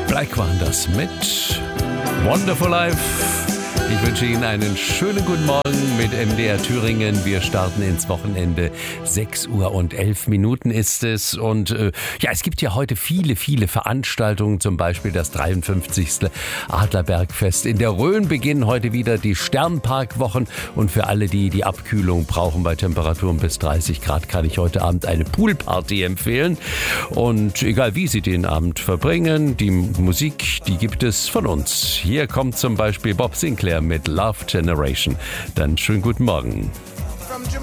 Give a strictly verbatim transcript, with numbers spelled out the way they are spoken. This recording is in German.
Black waren das mit Wonderful Life. Ich wünsche Ihnen einen schönen guten Morgen mit M D R Thüringen. Wir starten ins Wochenende. sechs Uhr und elf Minuten ist es. Und äh, ja, es gibt ja heute viele, viele Veranstaltungen. Zum Beispiel das dreiundfünfzigste Adlerbergfest. In der Rhön beginnen heute wieder die Sternparkwochen. Und für alle, die die Abkühlung brauchen bei Temperaturen bis dreißig Grad, kann ich heute Abend eine Poolparty empfehlen. Und egal wie Sie den Abend verbringen, die Musik, die gibt es von uns. Hier kommt zum Beispiel Bob Sinclair mit Love Generation. Dann schönen guten Morgen.